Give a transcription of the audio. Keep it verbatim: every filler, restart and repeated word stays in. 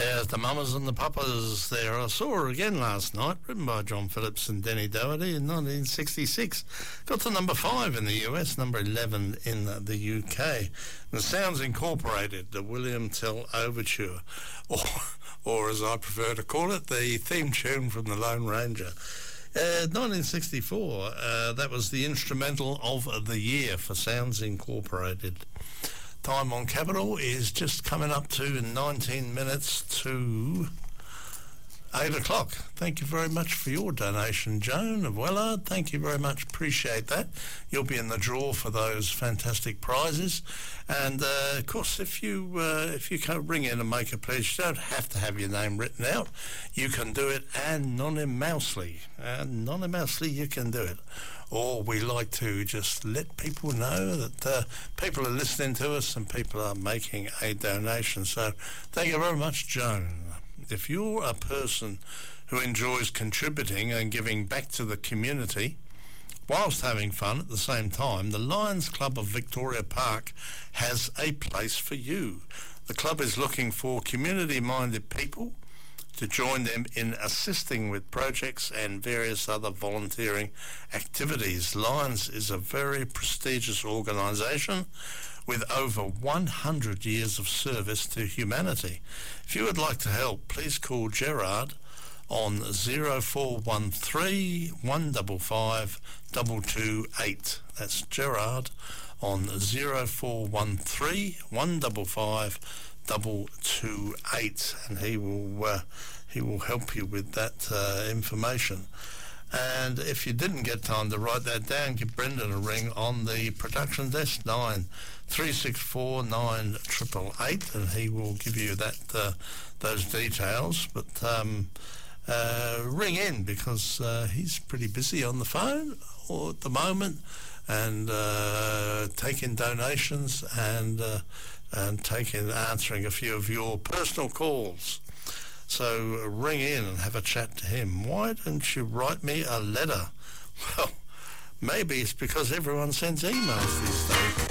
There's the Mamas and the Papas there. I saw her again last night, written by John Phillips and Denny Doherty in nineteen sixty-six. Got to number five in the U S, number eleven in the U K. The Sounds Incorporated, the William Tell Overture, or, or as I prefer to call it, the theme tune from the Lone Ranger. Uh, nineteen sixty-four, uh, that was the instrumental of the year for Sounds Incorporated. Time on Capital is just coming up to nineteen minutes to eight o'clock. Thank you very much for your donation, Joan of Wellard. Thank you very much. Appreciate that. You'll be in the draw for those fantastic prizes. And, uh, of course, if you uh, if you can ring in and make a pledge, you don't have to have your name written out. You can do it anonymously. Anonymously, you can do it. Or we like to just let people know that uh, people are listening to us and people are making a donation. So thank you very much, Joan. If you're a person who enjoys contributing and giving back to the community whilst having fun at the same time, the Lions Club of Victoria Park has a place for you. The club is looking for community-minded people to join them in assisting with projects and various other volunteering activities. Lions is a very prestigious organisation with over one hundred years of service to humanity. If you would like to help, please call Gerard on zero four one three, one five five, two two eight. That's Gerard on zero four one three, one five five, two two eight, and he will uh, he will help you with that uh, information. And if you didn't get time to write that down, give Brendan a ring on the production desk, nine three six four nine eight eight eight, and he will give you that uh, those details. But um, uh, ring in, because uh, he's pretty busy on the phone or at the moment, and uh, taking donations and uh, and taking answering a few of your personal calls. So ring in and have a chat to him. Why don't you write me a letter? Well, maybe it's because everyone sends emails these days.